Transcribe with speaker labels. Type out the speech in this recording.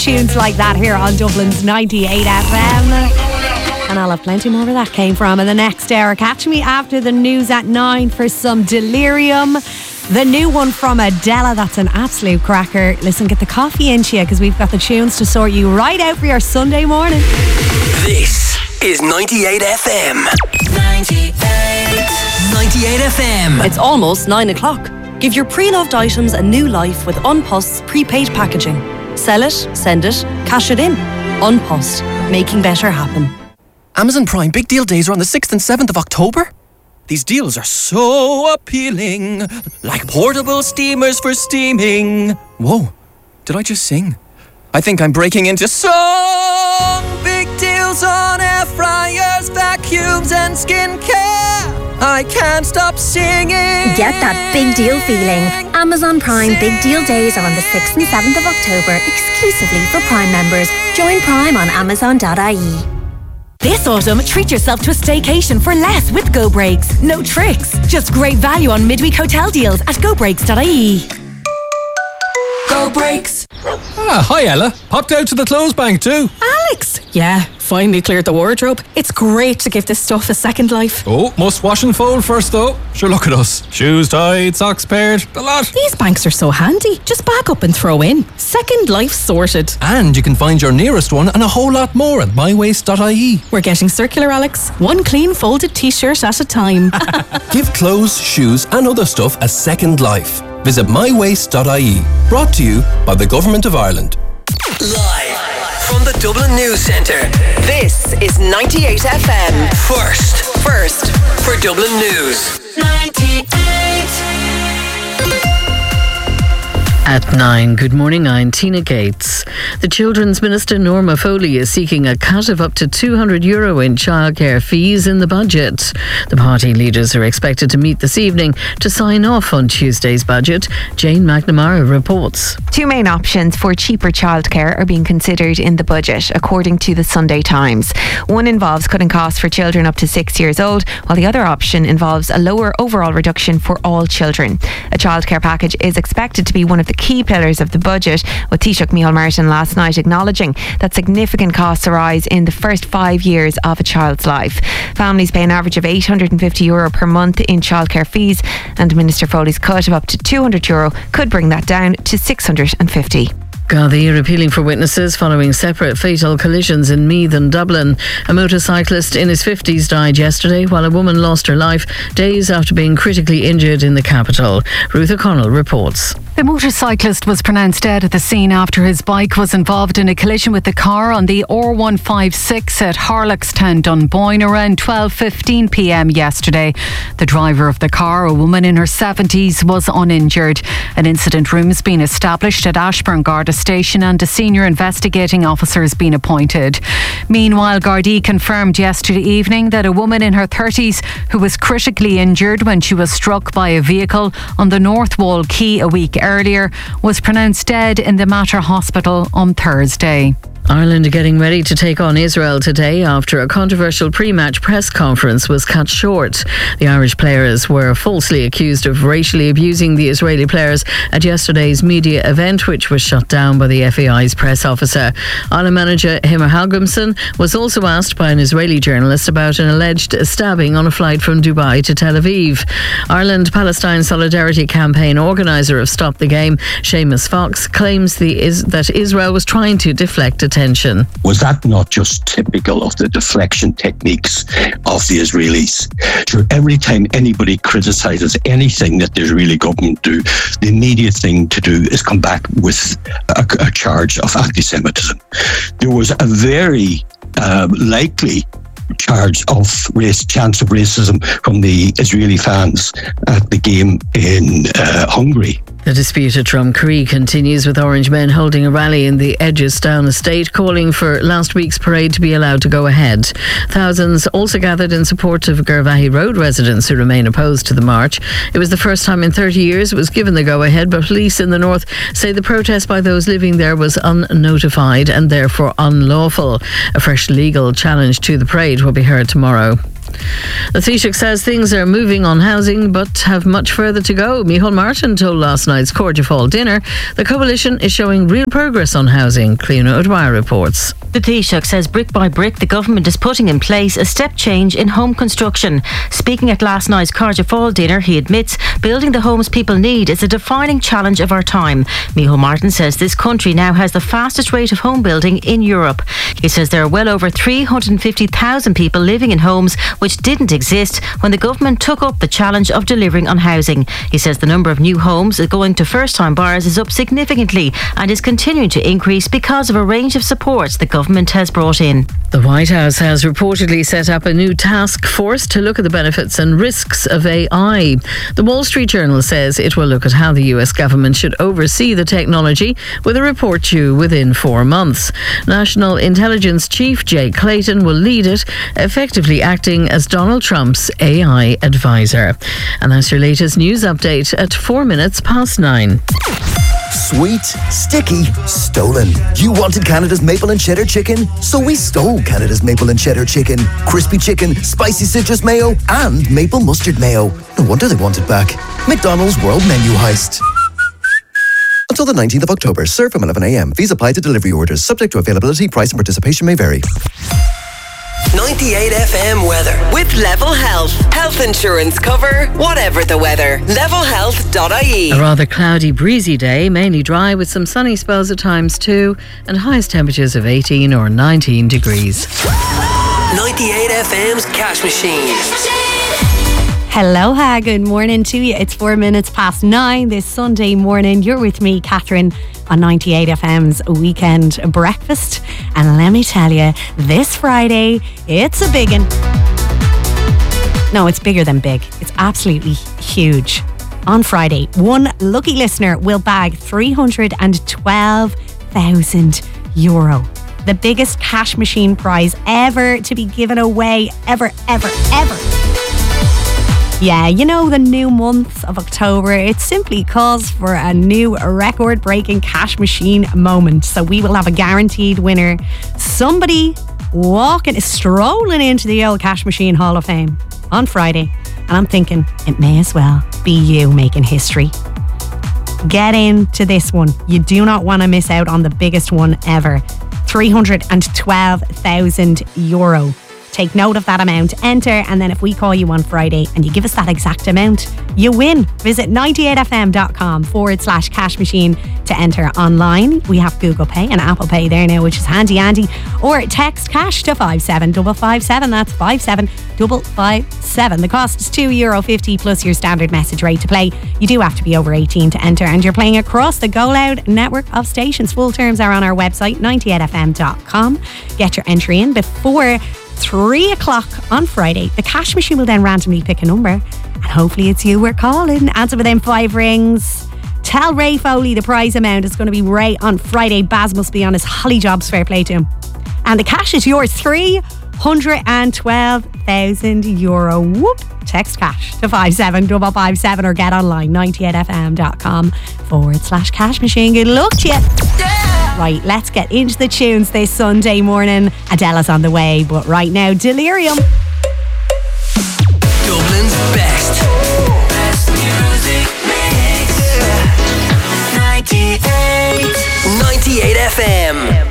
Speaker 1: tunes like that here on Dublin's 98 FM. And I'll have plenty more where that came from in the next hour. Catch me after the news at 9 for some Delirium. The new one from Adela, that's an absolute cracker. Listen, get the coffee into you because we've got the tunes to sort you right out for your Sunday morning.
Speaker 2: This is 98 FM. 98 FM.
Speaker 3: It's almost 9 o'clock. Give your pre-loved items a new life with Unpost's prepaid packaging. Sell it, send it, cash it in. Unpost, making better happen.
Speaker 4: Amazon Prime Big Deal Days are on the 6th and 7th of October. These deals are so appealing, like portable steamers for steaming. Whoa, did I just sing? I think I'm breaking into song. Big deals on air fryers, vacuums and skincare. I can't stop singing.
Speaker 5: Get that big deal feeling. Amazon Prime Big Deal Days are on the 6th and 7th of October, exclusively for Prime members. Join Prime on Amazon.ie.
Speaker 6: This autumn, treat yourself to a staycation for less with Go Breaks. No tricks, just great value on midweek hotel deals at gobreaks.ie.
Speaker 7: Go Breaks.
Speaker 8: Hi Ella. Popped out to the clothes bank too.
Speaker 7: Alex! Yeah, finally cleared the wardrobe. It's great to give this stuff a second life.
Speaker 8: Oh, must wash and fold first though. Sure, look at us. Shoes tied, socks paired, the lot.
Speaker 7: These banks are so handy. Just back up and throw in. Second life sorted.
Speaker 8: And you can find your nearest one and a whole lot more at mywaste.ie.
Speaker 7: We're getting circular, Alex. One clean folded t-shirt at a time.
Speaker 9: Give clothes, shoes and other stuff a second life. Visit mywaste.ie. Brought to you by the Government of Ireland.
Speaker 2: Live from the Dublin News Centre.
Speaker 3: This is 98 FM.
Speaker 2: First for Dublin News.
Speaker 10: 98. At 9, good morning, I'm Tina Gates. The Children's Minister Norma Foley is seeking a cut of up to €200 in childcare fees in the budget. The party leaders are expected to meet this evening to sign off on Tuesday's budget. Jane McNamara reports.
Speaker 11: Two main options for cheaper childcare are being considered in the budget, according to the Sunday Times. One involves cutting costs for children up to 6 years old, while the other option involves a lower overall reduction for all children. A childcare package is expected to be one of the key pillars of the budget, with Taoiseach Micheál Martin last night acknowledging that significant costs arise in the first 5 years of a child's life. Families pay an average of €850 per month in childcare fees, and Minister Foley's cut of up to €200 could bring that down to €650.
Speaker 10: Gardaí are appealing for witnesses following separate fatal collisions in Meath and Dublin. A motorcyclist in his 50s died yesterday, while a woman lost her life days after being critically injured in the capital. Ruth O'Connell reports.
Speaker 12: The motorcyclist was pronounced dead at the scene after his bike was involved in a collision with the car on the R156 at Harlockstown, Dunboyne, around 12:15 p.m. yesterday. The driver of the car, a woman in her 70s, was uninjured. An incident room has been established at Ashbourne Garda Station and a senior investigating officer has been appointed. Meanwhile, Gardaí confirmed yesterday evening that a woman in her 30s who was critically injured when she was struck by a vehicle on the North Wall Quay a week earlier was pronounced dead in the Mater Hospital on Thursday.
Speaker 10: Ireland are getting ready to take on Israel today after a controversial pre-match press conference was cut short. The Irish players were falsely accused of racially abusing the Israeli players at yesterday's media event, which was shut down by the FAI's press officer. Ireland manager Himmer Hallgrimsson was also asked by an Israeli journalist about an alleged stabbing on a flight from Dubai to Tel Aviv. Ireland-Palestine Solidarity Campaign organiser of Stop the Game, Seamus Fox, claims that Israel was trying to deflect attention.
Speaker 13: Was that not just typical of the deflection techniques of the Israelis? Sure, every time anybody criticises anything that the Israeli government do, the immediate thing to do is come back with a charge of anti-Semitism. There was a very likely chance of racism from the Israeli fans at the game in Hungary.
Speaker 10: The dispute at Drumcree continues, with Orange men holding a rally in the Edgestown estate calling for last week's parade to be allowed to go ahead. Thousands also gathered in support of Gervahi Road residents who remain opposed to the march. It was the first time in 30 years it was given the go-ahead, but police in the north say the protest by those living there was unnotified and therefore unlawful. A fresh legal challenge to the parade will be heard tomorrow. The Taoiseach says things are moving on housing but have much further to go. Micheál Martin told last night's Cordia Fall dinner the coalition is showing real progress on housing. Cliona O'Dwyer reports.
Speaker 14: The Taoiseach says brick by brick the government is putting in place a step change in home construction. Speaking at last night's Cordia Fall dinner, he admits building the homes people need is a defining challenge of our time. Micheál Martin says this country now has the fastest rate of home building in Europe. He says there are well over 350,000 people living in homes which didn't exist when the government took up the challenge of delivering on housing. He says the number of new homes going to first-time buyers is up significantly and is continuing to increase because of a range of supports the government has brought in.
Speaker 10: The White House has reportedly set up a new task force to look at the benefits and risks of AI. The Wall Street Journal says it will look at how the US government should oversee the technology, with a report due within 4 months. National Intelligence Chief Jay Clayton will lead it, effectively acting as Donald Trump's AI advisor. And that's your latest news update at 9:04.
Speaker 15: Sweet, sticky, stolen. You wanted Canada's maple and cheddar chicken, so we stole Canada's maple and cheddar chicken. Crispy chicken, spicy citrus mayo, and maple mustard mayo. No wonder they want it back. McDonald's World Menu Heist. Until the 19th of October, serve from 11 a.m. Fees apply to delivery orders. Subject to availability, price and participation may vary.
Speaker 2: 98 FM weather with Level Health. Health insurance cover, whatever the weather. Levelhealth.ie.
Speaker 10: A rather cloudy, breezy day, mainly dry with some sunny spells at times too, and highest temperatures of 18 or 19 degrees.
Speaker 2: 98 FM's Cash Machine.
Speaker 1: Aloha, good morning to you. It's 9:04 this Sunday morning. You're with me, Catherine, on 98 FM's Weekend Breakfast. And let me tell you, this Friday, it's a big one. No, it's bigger than big. It's absolutely huge. On Friday, one lucky listener will bag €312,000. The biggest cash machine prize ever to be given away. Ever. Yeah, you know, the new month of October, it simply calls for a new record-breaking cash machine moment. So we will have a guaranteed winner. Somebody strolling into the old Cash Machine Hall of Fame on Friday. And I'm thinking, it may as well be you making history. Get into this one. You do not want to miss out on the biggest one ever. €312,000. Take note of that amount, enter, and then if we call you on Friday and you give us that exact amount, you win. Visit 98fm.com/cash machine to enter online. We have Google Pay and Apple Pay there now, which is handy. Or text cash to 57557. That's 57557. The cost is €2.50 plus your standard message rate to play. You do have to be over 18 to enter, and you're playing across the Go Loud network of stations. Full terms are on our website, 98fm.com. Get your entry in before 3 o'clock on Friday. The cash machine will then randomly pick a number, and hopefully it's you we're calling. Answer within 5 rings. Tell Ray Foley the prize amount is going to be Ray on Friday. Baz must be on his holly jobs, fair play to him. And the cash is yours, €312,000. Whoop. Text cash to 57557 or get online 98fm.com/cash machine. Good luck to you. Right, let's get into the tunes this Sunday morning. Adele's on the way, but right now, Delirium.
Speaker 2: Dublin's best music mix. 98 FM.